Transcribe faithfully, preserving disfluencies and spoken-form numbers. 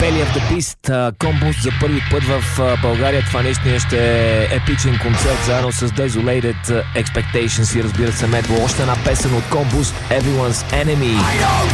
Belly of the Beast, Комбуст за първи път в България. Това наистина ще е епичен концерт заедно с Desolated Expectations и разбира се Медво. Още една песен от Комбуст, Everyone's Enemy.